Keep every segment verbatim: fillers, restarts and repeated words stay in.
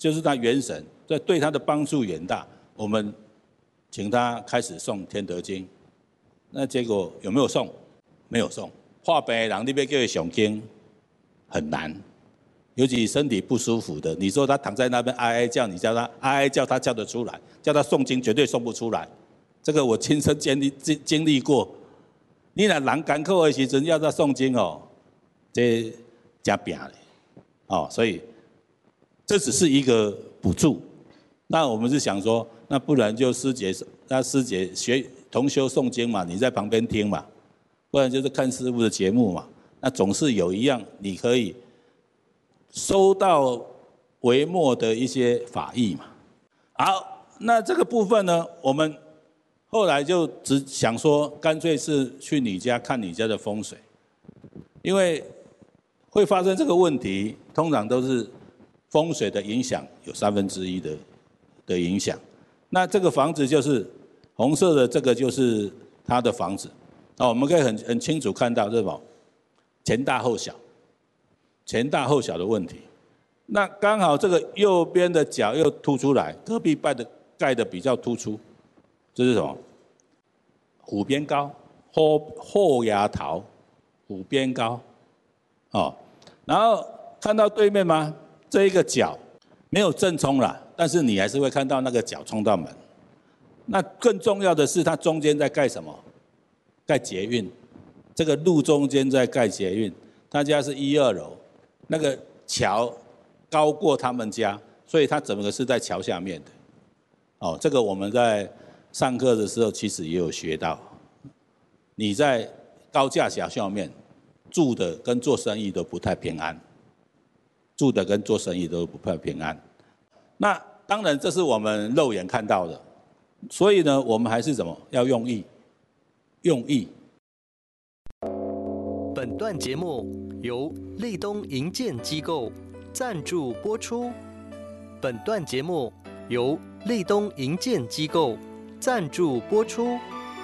就是他元神，这对他的帮助远大。我们请他开始诵《天德经》，那结果有没有诵？没有诵。破病的人，你要叫他诵经很难，尤其身体不舒服的，你说他躺在那边哀哀叫，你叫他哀哀叫，他叫得出来；叫他诵经，绝对诵不出来。这个我亲身经历经经历过。你若人艰苦的时阵要他诵经哦，这真拼嘞，哦，所以这只是一个补助。那我们是想说，那不然就师姐，那师姐学同修诵经嘛，你在旁边听嘛，不然就是看师父的节目嘛。那总是有一样你可以收到微末的一些法益嘛。好，那这个部分呢，我们后来就只想说，干脆是去你家看你家的风水，因为会发生这个问题，通常都是风水的影响有三分之一的的影响。那这个房子就是红色的，这个就是他的房子。哦，我们可以很很清楚看到，这是什么？前大后小，前大后小的问题。那刚好这个右边的角又凸出来，隔壁盖的盖的比较突出。这是什么？虎边高，后后牙桃，虎边高，哦，然后看到对面吗？这一个角没有正冲啦，但是你还是会看到那个角冲到门。那更重要的是，它中间在盖什么？盖捷运，这个路中间在盖捷运。他家是一二楼，那个桥高过他们家，所以它整个是在桥下面的。哦，这个我们在上课的时候其实也有学到，你在高架桥下面住的跟做生意都不太平安，住的跟做生意都不太平安。那当然这是我们肉眼看到的，所以呢，我们还是怎么要用意，用意。 本段节目由立东营建机构赞助播出。本段节目由立东营建机构赞助播出。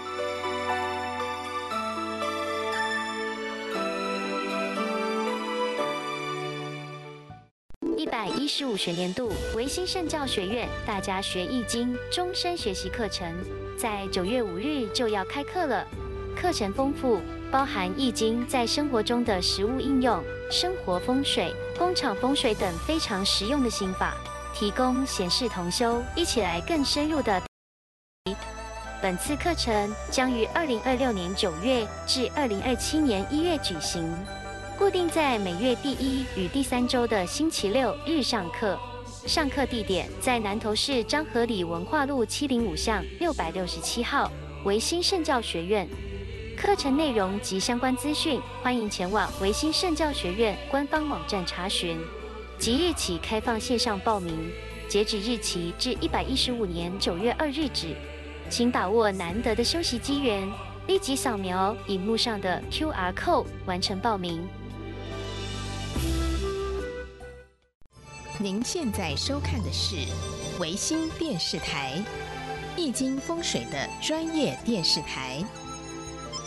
一百一十五学年度维新圣教学院大家学易经终身学习课程，在九月五日就要开课了。课程丰富，包含易经在生活中的实务应用、生活风水、工厂风水等非常实用的心法，提供显示同修一起来更深入的。本次课程将于二零二六年九月至二零二七年一月举行，固定在每月第一与第三周的星期六日上课。上课地点在南投市彰和里文化路七零五巷六百六十七号维新圣教学院。课程内容及相关资讯，欢迎前往维新圣教学院官方网站查询。即日起开放线上报名，截止日期至一百一十五年九月二日止。请把握难得的休息机缘，立即扫描荧幕上的 Q R code 完成报名。 您现在收看的是维新电视台，易经风水的专业电视台。